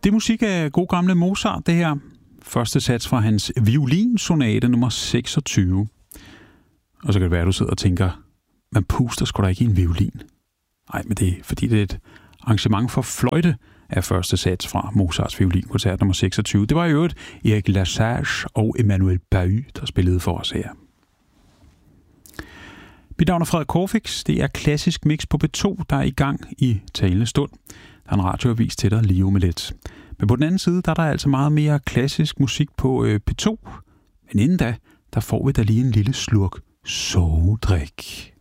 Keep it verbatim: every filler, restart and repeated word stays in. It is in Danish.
Det er musik af god gamle Mozart, det her. Første sats fra hans violinsonate nummer seksogtyve. Og så kan det være, at du sidder og tænker, man puster sgu da ikke i en violin. Nej, men det er fordi, det er et arrangement for fløjte af første sats fra Mozarts violinkoncert nummer seksogtyve. Det var i øvrigt Erik Lasage og Emmanuel Bahut, der spillede for os her. Mit navn er Frederik Corfix. Det er klassisk mix på P to, der er i gang i talende stund. Der er en radioavis til dig lige om lidt. Men på den anden side, der er der altså meget mere klassisk musik på P to. Men inden da, der får vi da lige en lille slurk sovedrik.